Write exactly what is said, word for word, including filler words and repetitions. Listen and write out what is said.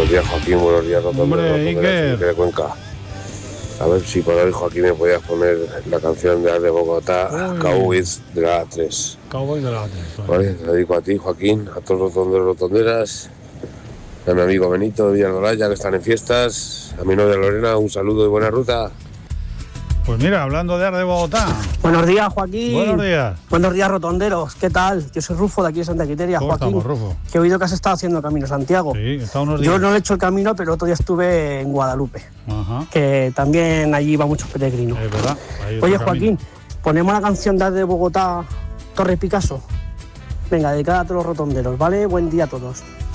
Buenos días, Joaquín, buenos días, Hombre, Iker. De Cuenca. A ver si por hoy, Joaquín, me podías poner la canción de, de Bogotá, Cowboys de la A tres. Cowboys de la A tres. Vale, te dedico a ti, Joaquín, a todos los rotonderos rotonderas, a mi amigo Benito de Villarrobledo, que están en fiestas, a mi novia Lorena, un saludo y buena ruta. Pues mira, hablando de Ar de Bogotá. Buenos días, Joaquín. Buenos días. Buenos días, rotonderos. ¿Qué tal? Yo soy Rufo de aquí de Santa Quiteria, ¿Cómo Joaquín. estamos, Rufo? Que he oído que has estado haciendo el Camino Santiago. Sí, he estado unos días. Yo no he hecho el camino, pero otro día estuve en Guadalupe. Ajá. Que también allí va muchos peregrinos. Es verdad. Oye, Joaquín, ponemos la canción de Ar de Bogotá, Torre Picasso. Venga, dedicada a todos los rotonderos, ¿vale? Buen día a todos.